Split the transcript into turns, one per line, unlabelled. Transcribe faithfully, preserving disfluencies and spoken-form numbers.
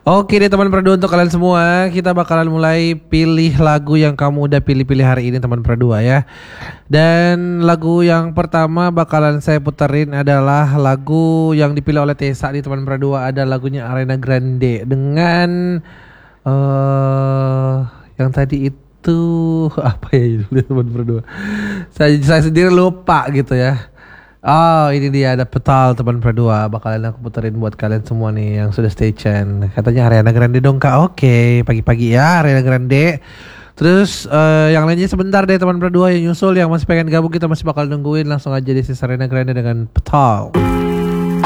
Oke deh teman Perdua, untuk kalian semua kita bakalan mulai pilih lagu yang kamu udah pilih-pilih hari ini teman Perdua ya. Dan lagu yang pertama bakalan saya puterin adalah lagu yang dipilih oleh Tessa di teman Perdua, ada lagunya Ariana Grande dengan uh, yang tadi itu apa ya judulnya teman Perdua. Saya, saya sendiri lupa gitu ya. Oh ini dia, ada Petal teman Perdua, bakalan aku puterin buat kalian semua nih yang sudah stay tune. Katanya Ariana Grande dong kak. Oke pagi-pagi ya Ariana Grande. Terus uh, yang lainnya sebentar deh teman Perdua yang nyusul, yang masih pengen gabung kita masih bakal nungguin. Langsung aja di Ariana Grande dengan Petal.